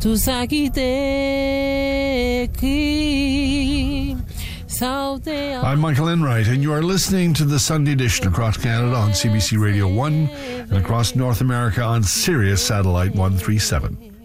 tu sakite. I'm Michael Enright, and you are listening to the Sunday edition across Canada on CBC Radio 1 and across North America on Sirius Satellite 137.